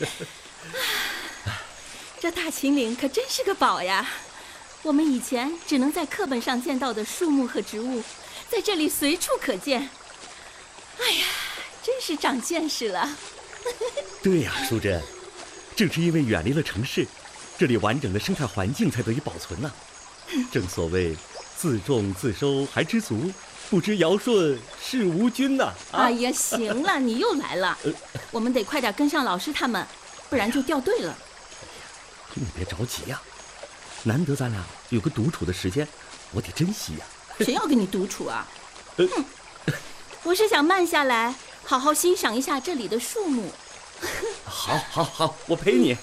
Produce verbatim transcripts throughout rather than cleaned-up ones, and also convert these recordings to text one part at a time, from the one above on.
这大秦岭可真是个宝呀！我们以前只能在课本上见到的树木和植物，在这里随处可见。哎呀，真是长见识了。 对呀，淑珍，正是因为远离了城市，这里完整的生态环境才得以保存呢。正所谓自种自收还知足，不知尧舜是吾君呐、啊！ 哎呀，行了，你又来了，我们得快点跟上老师他们，不然就掉队了。 你别着急呀、啊，难得咱俩有个独处的时间，我得珍惜呀、 啊。谁要跟你独处啊？呃、我是想慢下来，好好欣赏一下这里的树木。 好，好，好，我陪你。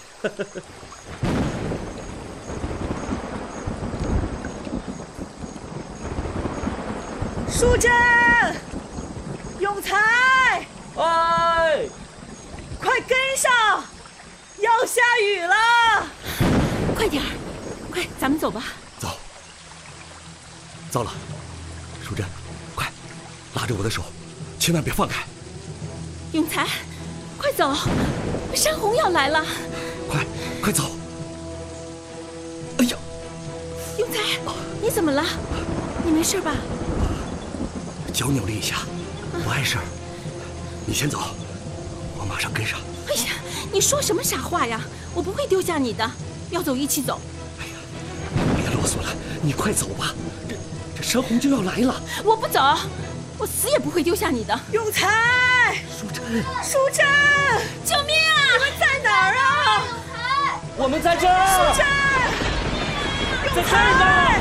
淑珍，永才， 哎， 快跟上，要下雨了！ 快点儿，快，咱们走吧。 走。糟了，淑珍，快，拉着我的手，千万别放开。 永才，快走，山洪要来了！ 快，快走！哎呀， 永才，你怎么了？你没事吧？ 脚扭了一下，不碍事儿。你先走，我马上跟上。 哎呀，你说什么傻话呀！我不会丢下你的，要走一起走。 哎呀，别啰嗦了，你快走吧，这这山洪就要来了。 我不走，我死也不会丢下你的。 永才， 淑珍， 淑珍， 救命啊！ 你们在哪儿啊？ 我们在这儿。 淑珍， 在这儿呢。